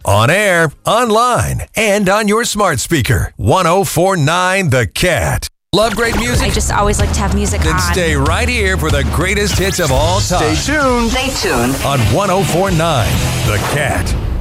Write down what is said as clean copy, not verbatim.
On air, online, and on your smart speaker. 104.9 The Cat. Love great music? I just always like to have music Then on. stay right here for the greatest hits of all time. Stay tuned. On 104.9 The Cat.